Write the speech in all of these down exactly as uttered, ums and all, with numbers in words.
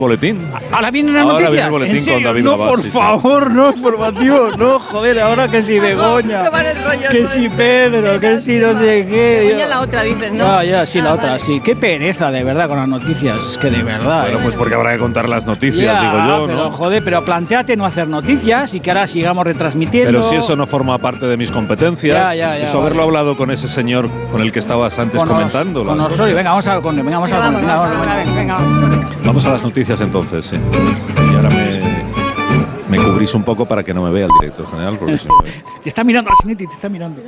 Boletín. Ahora viene una Ahora noticia. viene el boletín ¿En serio? con David No, Labat, por sí, favor, sí. No, informativo. No, joder, ahora que si Begoña, que si Pedro, que si no sé qué. Begoña la otra, dices, ¿no? Ya, ya, sí, ah, la otra, vale. sí. Qué pereza, de verdad, con las noticias. Es que de verdad. Bueno, eh. pues porque habrá que contar las noticias, ya, digo yo, pero, ¿no? Joder, pero planteate no hacer noticias y que ahora sigamos retransmitiendo. Pero si eso no forma parte de mis competencias, Ya, ya, ya, eso haberlo vale. hablado con ese señor con el que estabas antes con comentando. Nos, con nosotros. Venga, vamos a con, venga, vamos a Venga, venga, vamos, venga, vamos, venga, venga, vamos. Vamos a las noticias entonces, sí. Y ahora me, me cubrís un poco para que no me vea el director general, porque si me... Te está mirando, Arseniti, te está mirando.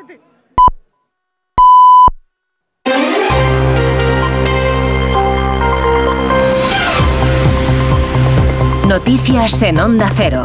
Noticias en Onda Cero.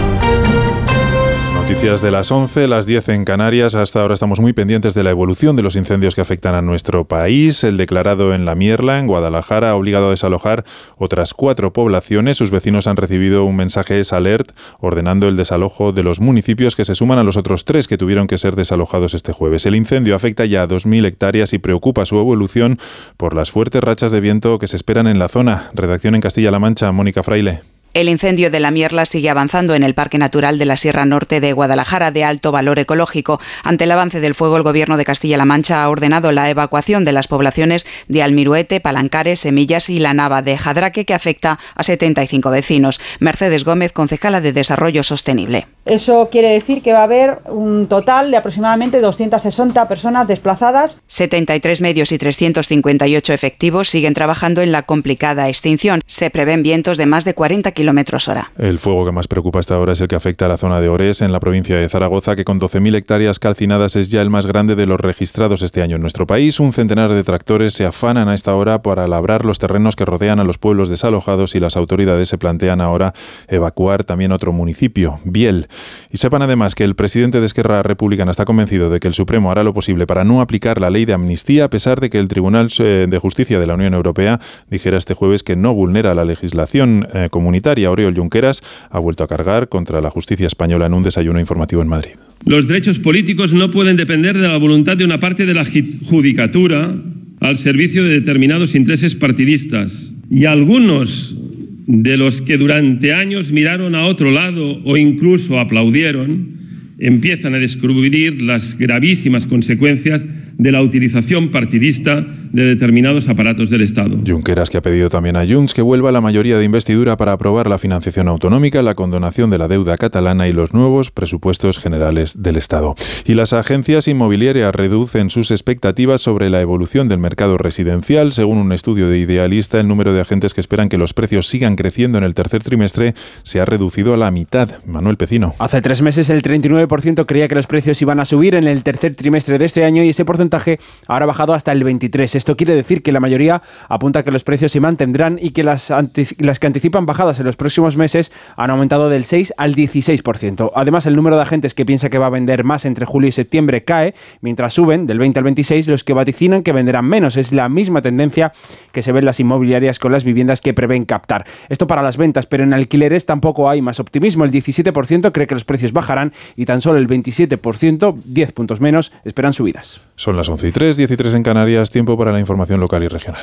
Noticias de las once, las diez en Canarias. Hasta ahora estamos muy pendientes de la evolución de los incendios que afectan a nuestro país. El declarado en La Mierla, en Guadalajara, ha obligado a desalojar otras cuatro poblaciones. Sus vecinos han recibido un mensaje S-Alert ordenando el desalojo de los municipios que se suman a los otros tres que tuvieron que ser desalojados este jueves. El incendio afecta ya a dos mil hectáreas y preocupa su evolución por las fuertes rachas de viento que se esperan en la zona. Redacción en Castilla-La Mancha, Mónica Fraile. El incendio de La Mierla sigue avanzando en el Parque Natural de la Sierra Norte de Guadalajara, de alto valor ecológico. Ante el avance del fuego, el Gobierno de Castilla-La Mancha ha ordenado la evacuación de las poblaciones de Almiruete, Palancares, Semillas y La Nava de Jadraque, que afecta a setenta y cinco vecinos. Mercedes Gómez, concejala de Desarrollo Sostenible. Eso quiere decir que va a haber un total de aproximadamente doscientas sesenta personas desplazadas. setenta y tres medios y trescientos cincuenta y ocho efectivos siguen trabajando en la complicada extinción. Se prevén vientos de más de cuarenta kilómetros hora. El fuego que más preocupa hasta ahora es el que afecta a la zona de Ores, en la provincia de Zaragoza, que con doce mil hectáreas calcinadas es ya el más grande de los registrados este año en nuestro país. Un centenar de tractores se afanan a esta hora para labrar los terrenos que rodean a los pueblos desalojados y las autoridades se plantean ahora evacuar también otro municipio, Biel. Y sepan además que el presidente de Esquerra Republicana está convencido de que el Supremo hará lo posible para no aplicar la ley de amnistía, a pesar de que el Tribunal de Justicia de la Unión Europea dijera este jueves que no vulnera la legislación eh, comunitaria. Oriol Junqueras ha vuelto a cargar contra la justicia española en un desayuno informativo en Madrid. Los derechos políticos no pueden depender de la voluntad de una parte de la judicatura al servicio de determinados intereses partidistas. Y algunos de los que durante años miraron a otro lado o incluso aplaudieron, empiezan a descubrir las gravísimas consecuencias de la utilización partidista de determinados aparatos del Estado. Junqueras, que ha pedido también a Junts que vuelva la mayoría de investidura para aprobar la financiación autonómica, la condonación de la deuda catalana y los nuevos presupuestos generales del Estado. Y las agencias inmobiliarias reducen sus expectativas sobre la evolución del mercado residencial. Según un estudio de Idealista, el número de agentes que esperan que los precios sigan creciendo en el tercer trimestre se ha reducido a la mitad. Manuel Pecino. Hace tres meses el treinta y nueve por ciento creía que los precios iban a subir en el tercer trimestre de este año y ese porcentaje ahora ha bajado hasta el veintitrés por ciento. Esto quiere decir que la mayoría apunta a que los precios se mantendrán y que las, antic- las que anticipan bajadas en los próximos meses han aumentado del seis al dieciséis por ciento. Además, el número de agentes que piensa que va a vender más entre julio y septiembre cae, mientras suben del veinte al veintiséis los que vaticinan que venderán menos. Es la misma tendencia que se ve en las inmobiliarias con las viviendas que prevén captar. Esto para las ventas, pero en alquileres tampoco hay más optimismo. El diecisiete por ciento cree que los precios bajarán y tan solo el veintisiete por ciento, diez puntos menos, esperan subidas. Son las once y tres, diez y tres en Canarias, tiempo para la información local y regional.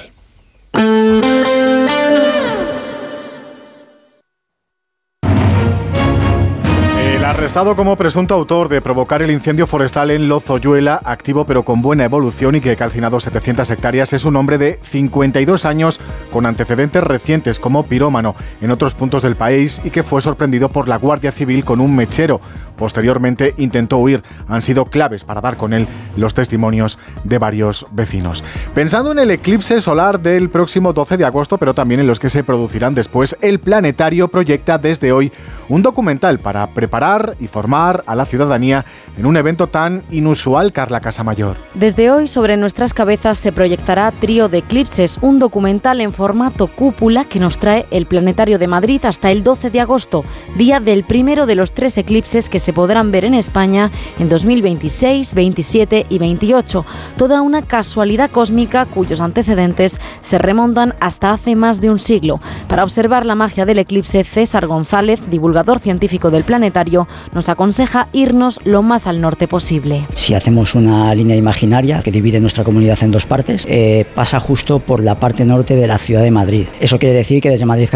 Arrestado como presunto autor de provocar el incendio forestal en Lozoyuela, activo pero con buena evolución y que ha calcinado setecientas hectáreas, es un hombre de cincuenta y dos años con antecedentes recientes como pirómano en otros puntos del país y que fue sorprendido por la Guardia Civil con un mechero. Posteriormente intentó huir. Han sido claves para dar con él los testimonios de varios vecinos. Pensando en el eclipse solar del próximo doce de agosto, pero también en los que se producirán después, el Planetario proyecta desde hoy un documental para preparar y formar a la ciudadanía en un evento tan inusual. Carla Casamayor. Desde hoy sobre nuestras cabezas se proyectará Trío de Eclipses, un documental en formato cúpula que nos trae el Planetario de Madrid hasta el doce de agosto, día del primero de los tres eclipses que se podrán ver en España en dos mil veintiséis, veintisiete y veintiocho. Toda una casualidad cósmica cuyos antecedentes se remontan hasta hace más de un siglo. Para observar la magia del eclipse, César González, divulgador científico del Planetario, nos aconseja irnos lo más al norte posible. Si hacemos una línea imaginaria que divide nuestra comunidad en dos partes, eh, pasa justo por la parte norte de la ciudad de Madrid. Eso quiere decir que desde Madrid